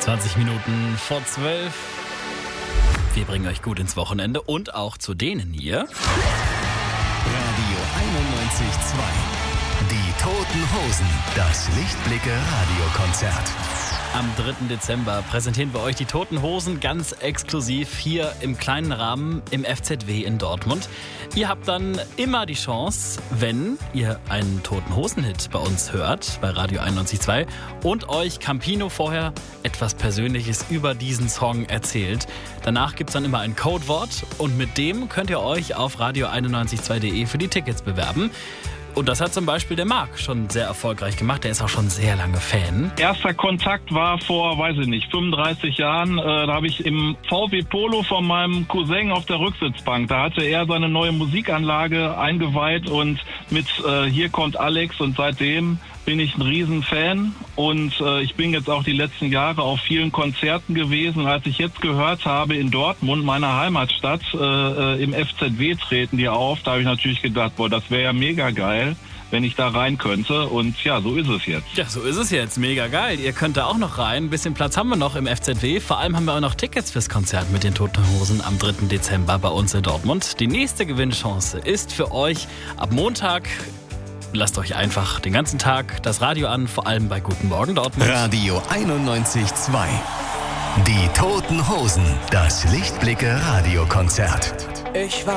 20 Minuten vor 12. Wir bringen euch gut ins Wochenende und auch zu denen hier. Radio 91.2. Die Toten Hosen. Das Lichtblicke-Radiokonzert. Am 3. Dezember präsentieren wir euch die Toten Hosen ganz exklusiv hier im kleinen Rahmen im FZW in Dortmund. Ihr habt dann immer die Chance, wenn ihr einen Toten Hosen-Hit bei uns hört, bei Radio 91.2 und euch Campino vorher etwas Persönliches über diesen Song erzählt. Danach gibt es dann immer ein Codewort und mit dem könnt ihr euch auf radio912.de für die Tickets bewerben. Und das hat zum Beispiel der Marc schon sehr erfolgreich gemacht. Der ist auch schon sehr lange Fan. Erster Kontakt war vor, 35 Jahren. Da habe ich im VW Polo von meinem Cousin auf der Rücksitzbank. Da hatte er seine neue Musikanlage eingeweiht und mit Hier kommt Alex. Und seitdem bin ich ein Riesenfan. Und ich bin jetzt auch die letzten Jahre auf vielen Konzerten gewesen. Als ich jetzt gehört habe, in Dortmund, meiner Heimatstadt, im FZW treten die auf, da habe ich natürlich gedacht, boah, das wäre ja mega geil, wenn ich da rein könnte. Und ja, so ist es jetzt. Ja, so ist es jetzt. Mega geil. Ihr könnt da auch noch rein. Ein bisschen Platz haben wir noch im FZW. Vor allem haben wir auch noch Tickets fürs Konzert mit den Toten Hosen am 3. Dezember bei uns in Dortmund. Die nächste Gewinnchance ist für euch ab Montag. Lasst euch einfach den ganzen Tag das Radio an, vor allem bei Guten Morgen Dortmund. Radio 91.2. Die Toten Hosen. Das Lichtblicke-Radiokonzert.